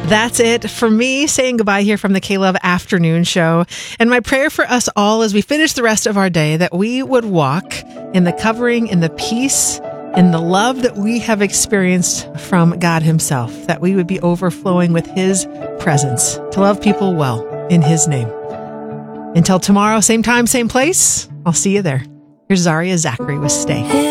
That's it for me saying goodbye here from the K-Love Afternoon Show. And my prayer for us all as we finish the rest of our day, that we would walk in the covering, in the peace, in the love that we have experienced from God himself, that we would be overflowing with his presence to love people well in his name. Until tomorrow, same time, same place, I'll see you there. Here's Zaria Zachary with Stay.